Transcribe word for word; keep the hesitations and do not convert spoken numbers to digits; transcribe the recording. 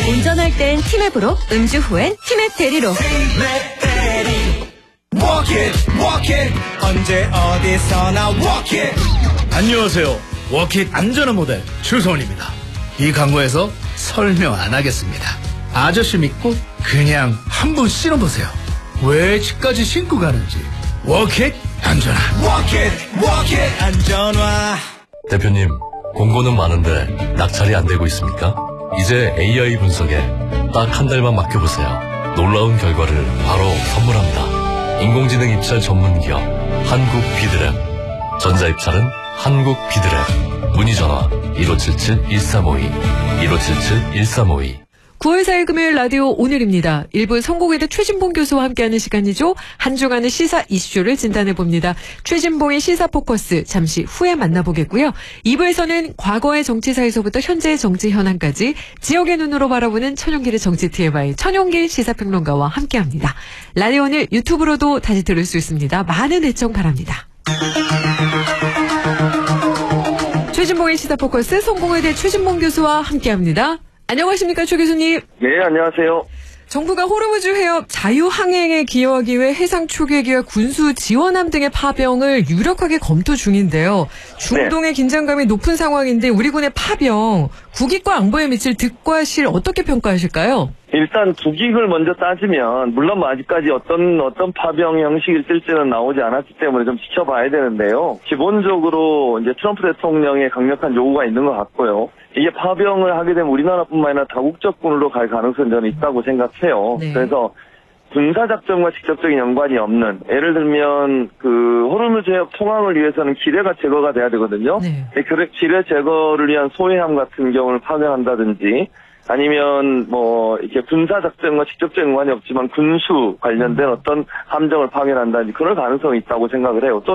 운전할 땐 티맵으로, 음주 후엔 티맵 대리로. 티맵 대리. Walk it, walk it. 언제 어디서나 walk it. 안녕하세요. 워킷 안전한 모델 추성훈입니다. 이 광고에서 설명 안 하겠습니다. 아저씨 믿고 그냥 한번 신어보세요. 왜 집까지 신고 가는지. 워킷 안전한. Walk it, walk it. 안전화. 대표님, 공고는 많은데 낙찰이 안 되고 있습니까? 이제 에이아이 분석에 딱 한 달만 맡겨보세요. 놀라운 결과를 바로 선물합니다. 인공지능 입찰 전문 기업 한국 비드랩. 전자입찰은 한국 비드랩. 문의 전화 일오칠칠 일삼오이 일오칠칠 일삼오이. 구월 사일 금요일 라디오 오늘입니다. 일부 성공회대 최진봉 교수와 함께하는 시간이죠. 한 주간의 시사 이슈를 진단해봅니다. 최진봉의 시사 포커스 잠시 후에 만나보겠고요. 이 부에서는 과거의 정치사에서부터 현재의 정치 현안까지 지역의 눈으로 바라보는 천용길의 정치 티엠아이 천용길 시사평론가와 함께합니다. 라디오 오늘 유튜브로도 다시 들을 수 있습니다. 많은 애청 바랍니다. 최진봉의 시사 포커스 성공회대 최진봉 교수와 함께합니다. 안녕하십니까, 최 교수님. 네, 안녕하세요. 정부가 호르무즈 해협 자유항행에 기여하기 위해 해상 초계기와 군수 지원함 등의 파병을 유력하게 검토 중인데요. 중동의 네. 긴장감이 높은 상황인데 우리 군의 파병, 국익과 안보에 미칠 득과 실 어떻게 평가하실까요? 일단 국익을 먼저 따지면 물론 뭐 아직까지 어떤 어떤 파병 형식이 쓸지는 나오지 않았기 때문에 좀 지켜봐야 되는데요. 기본적으로 이제 트럼프 대통령의 강력한 요구가 있는 것 같고요. 이게 파병을 하게 되면 우리나라뿐만 아니라 다국적군으로 갈 가능성이 저는 있다고 생각해요. 네. 그래서 군사작전과 직접적인 연관이 없는, 예를 들면 그 호르무즈 해협 통항을 위해서는 기뢰가 제거가 돼야 되거든요. 네. 기뢰 제거를 위한 소해함 같은 경우를 파병한다든지, 아니면 뭐 이렇게 군사작전과 직접적인 연관이 없지만 군수 관련된 어떤 함정을 파견한다든지 그럴 가능성이 있다고 생각을 해요. 또